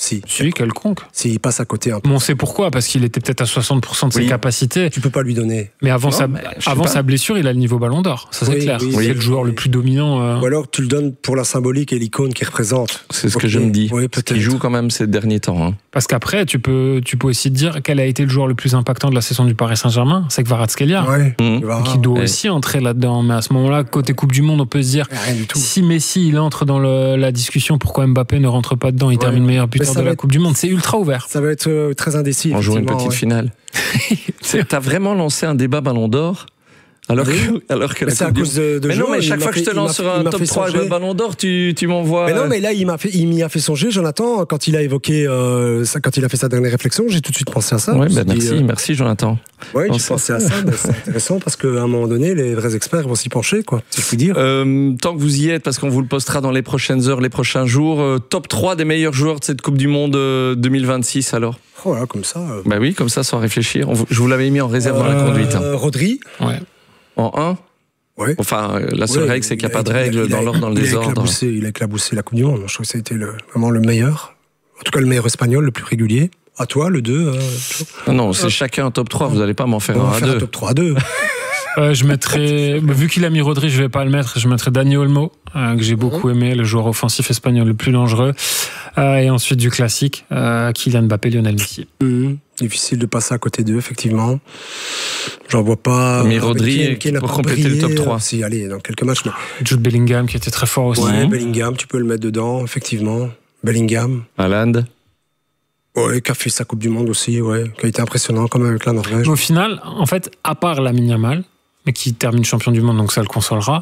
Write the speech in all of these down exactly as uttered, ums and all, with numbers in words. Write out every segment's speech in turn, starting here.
Si. Si, quelconque. S'il passe à côté un peu. Bon, on sait pourquoi, parce qu'il était peut-être à soixante pour cent de ses Oui. capacités. Tu peux pas lui donner. Mais avant, Non, sa, mais je sais avant pas. sa blessure, il a le niveau ballon d'or. Ça, c'est Oui, clair. oui, c'est oui. le joueur le plus dominant. Euh... Ou alors tu le donnes pour la symbolique et l'icône qu'il représente. C'est ce Ok. que je me dis. Oui, Parce peut-être. qu'il joue quand même ces derniers temps. Hein. Parce qu'après, tu peux, tu peux aussi te dire quel a été le joueur le plus impactant de la saison du Paris Saint-Germain. C'est Kvaratskhelia. Ouais. Mmh. Tu verras. Qui doit Ouais. aussi entrer là-dedans. Mais à ce moment-là, côté Coupe du Monde, on peut se dire Rien du tout. si Messi il entre dans le, la discussion pourquoi Mbappé ne rentre pas dedans, il Ouais. termine meilleur Mais buteur ça de va la être- Coupe du Monde. C'est ultra ouvert. Ça va être euh, très indécis. On joue une effectivement, petite ouais. finale. C'est- T'as vraiment lancé un débat Ballon d'Or alors Oui. que, alors que Mais la c'est à Coupe du- cause de, de Mais non, Joe, mais il chaque m'a fois que je fait- te il lance m'a- sur il un m'a top fait trois songer. Ballon d'Or, tu, tu m'envoies. Mais non, mais là, il m'a, fait, il m'y a fait songer, Jonathan, quand il a évoqué, euh, ça, quand il a fait sa dernière réflexion, j'ai tout de suite pensé à ça. Ouais, Je me bah suis dit, merci, euh, merci Jonathan. ouais, Non, j'ai c'est- pensé à ça, mais c'est intéressant parce qu'à un moment donné, les vrais experts vont s'y pencher, quoi, si je puis dire. Euh, tant que vous y êtes, parce qu'on vous le postera dans les prochaines heures, les prochains jours, euh, top trois des meilleurs joueurs de cette Coupe du Monde euh, deux mille vingt-six alors. Voilà, comme ça. euh. Bah oui, comme ça, sans réfléchir. On vous- je vous l'avais mis en réserve dans la Euh, conduite. hein. Rodri. Ouais. En un. Ouais. Enfin, euh, la seule Ouais, règle, c'est qu'il n'y a il pas de il règle il dans l'ordre, dans le il a désordre. éclaboussé- Il a éclaboussé la Coupe du Monde. Je trouve que ça a été le, vraiment le meilleur. En tout cas, le meilleur espagnol, le plus régulier. À toi, le deux. Euh, Non, non, c'est chacun un top trois. Vous n'allez pas m'en faire on un va à faire un deux. top trois à deux. Euh, je mettrais, bah, vu qu'il a mis Rodri, je vais pas le mettre. Je mettrais Dani Olmo, euh, que j'ai beaucoup aimé, le joueur offensif espagnol le plus dangereux. Euh, et ensuite du classique, euh, Kylian Mbappé, Lionel Messi. Mhm. Difficile de passer à côté d'eux, effectivement. J'en vois pas. Mais avec Rodri, qui- qui n'a pour pas compléter le brillé, top trois. euh, Si, allez, dans quelques matchs. Mais... Jude Bellingham, qui était très fort aussi. Ouais, Bellingham, tu peux le mettre dedans, effectivement. Bellingham. Haaland. Ouais, qui a fait sa Coupe du Monde aussi, ouais. Qui a été impressionnant, comme avec la Norvège. Mais au final, en fait, à part Lamine Yamal, mais qui termine champion du monde, donc ça le consolera,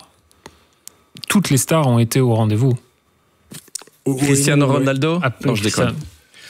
toutes les stars ont été au rendez-vous. Oui, Cristiano ouais. Ronaldo. Ah, Non, je déconne. ça-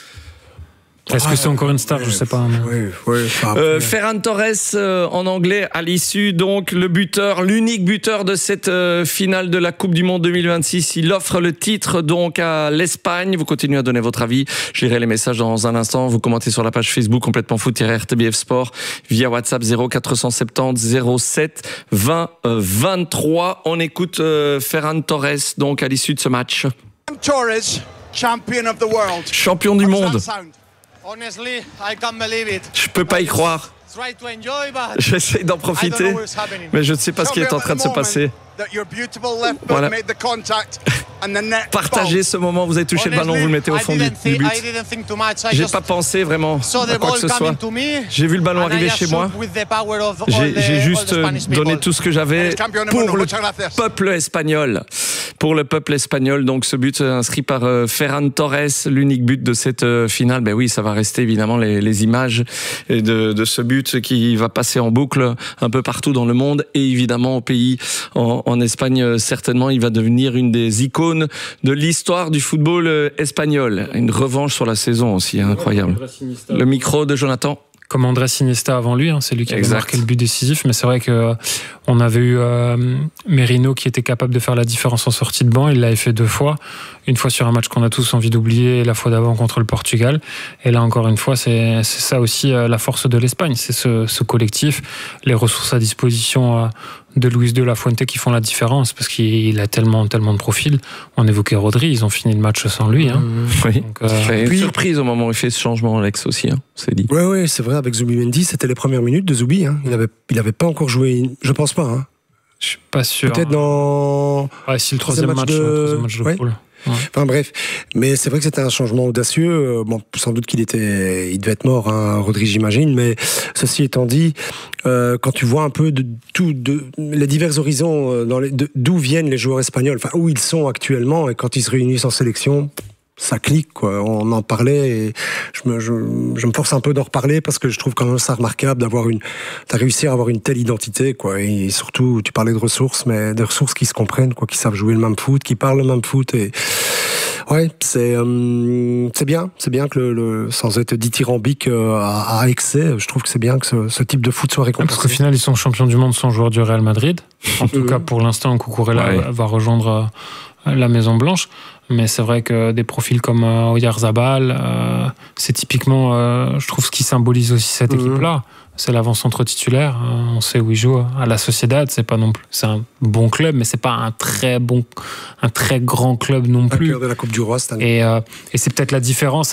Est-ce que c'est encore une star? Je sais pas. mais- Ouais, ouais, enfin, Euh, après, Ferran Torres euh, en anglais à l'issue, donc le buteur, l'unique buteur de cette euh, finale de la Coupe du Monde deux mille vingt-six. Il offre le titre donc à l'Espagne. Vous continuez à donner votre avis. Je lirai les messages dans un instant. Vous commentez sur la page Facebook complètement foot-R T B F Sport via WhatsApp zéro quatre cent soixante-dix zéro sept vingt vingt-trois. On écoute euh, Ferran Torres donc à l'issue de ce match. Torres, champion of the world. Champion du How does monde. that sound? Honestly, I can't believe it. Je peux pas y croire. Try to enjoy, but J'essaie d'en I don't know profiter, what's happening. mais je ne sais pas ce qui Show est me en train de se at the moment passer. that your beautiful left foot Voilà. made the contact and the net Partagez ce moment, vous avez touché le ballon, vous le mettez au I fond du, didn't du think- but. I didn't think too much. I J'ai just pas pensé vraiment saw à the quoi ball que ce soit. coming to me. J'ai vu le ballon and I arriver just chez moi. shoot with the power of all J'ai the- j'ai all juste the Spanish donné people. tout ce que j'avais Campeón del pour mundo, le muchas gracias. peuple espagnol. Pour le peuple espagnol, donc ce but inscrit par euh, Ferran Torres, l'unique but de cette euh, finale. Ben oui, ça va rester évidemment les, les images et de, de ce but qui va passer en boucle un peu partout dans le monde et évidemment au pays, en, en Espagne euh, certainement. Il va devenir une des icônes de l'histoire du football euh, espagnol. Une revanche sur la saison aussi, hein, incroyable. Le micro de Jonathan. Comme Andrés Iniesta avant lui, hein, c'est lui qui avait Exact. marqué le but décisif, mais c'est vrai que euh, on avait eu euh, Merino qui était capable de faire la différence en sortie de banc, il l'avait fait deux fois, une fois sur un match qu'on a tous envie d'oublier, et la fois d'avant contre le Portugal, et là encore une fois, c'est, c'est ça aussi euh, la force de l'Espagne, c'est ce, ce collectif, les ressources à disposition euh, de Luis de la Fuente qui font la différence, parce qu'il a tellement, tellement de profils. On évoquait Rodri, ils ont fini le match sans lui. Hein. Oui. Donc, euh, C'est une Puis- surprise au moment où il fait ce changement, Alex aussi, hein, c'est dit. Ouais, ouais, c'est vrai, avec Zubimendi, c'était les premières minutes de Zubi. Hein. Il avait, il avait pas encore joué, je pense pas. Hein. je suis pas sûr. Peut-être dans. Ouais, si le troisième, Troisième match match, de- ouais, troisième match de Ouais. poule. Enfin bref, mais c'est vrai que c'était un changement audacieux. Euh, Bon, sans doute qu'il était, il devait être mort, hein, Rodri, j'imagine. Mais ceci étant dit, euh, quand tu vois un peu de tout, de les divers horizons, euh, dans les, de- d'où viennent les joueurs espagnols, enfin où ils sont actuellement, et quand ils se réunissent en sélection, ça clique, quoi. On en parlait et je me, je, je me force un peu d'en reparler parce que je trouve quand même ça remarquable d'avoir une, t'as réussi à avoir une telle identité, quoi. Et surtout, tu parlais de ressources, mais des ressources qui se comprennent, quoi, qui savent jouer le même foot, qui parlent le même foot et ouais, c'est euh, c'est bien, c'est bien que le, le sans être dithyrambique euh, à, à excès, je trouve que c'est bien que ce, ce type de foot soit Parce qu'au récompensé. final, ils sont champions du monde sans joueur du Real Madrid. En tout Mhm. cas, pour l'instant, Cucurella Ouais. va rejoindre euh, la Maison Blanche. Mais c'est vrai que des profils comme euh, Oyarzabal, euh, c'est typiquement, euh, je trouve, ce qui symbolise aussi cette Mhm. équipe-là. C'est l'avant-centre titulaire. Euh, on sait où il joue. À la Sociedad, c'est pas non plus. C'est un bon club, mais c'est pas un très bon, un très grand club non plus. Vainqueur de la Coupe du Roi cette année. Et, euh, et c'est peut-être la différence